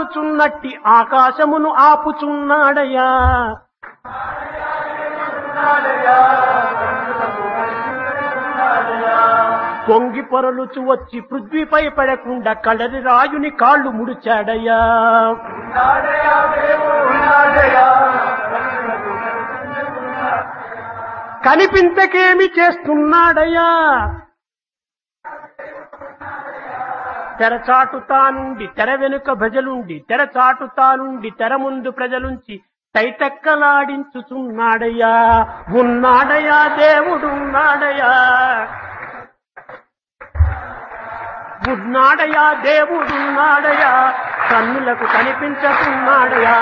ఆడుచున్నట్టి ఆకాశమును ఆపుచున్నాడయ్యా. పొంగి పొరలుచు వచ్చి పృథ్వీపై పడకుండా కడరి రాయుని కాళ్ళు ముడిచాడయ్యా. కనిపించకేమి చేస్తున్నాడయ్యా. తెరచాటుతానుండి తెర వెనుక భజలుండి తెరచాటుతానుండి తెర ముందు ప్రజలుంచి తైతక్కలాడించుచున్నాడయ్యా. ఉన్నాడయ్యా దేవుడున్నాడయ్యా. ఉన్నాడయ్యా దేవుడున్నాడయ్యా. కన్నులకు కనిపించకున్నాడయ్యా.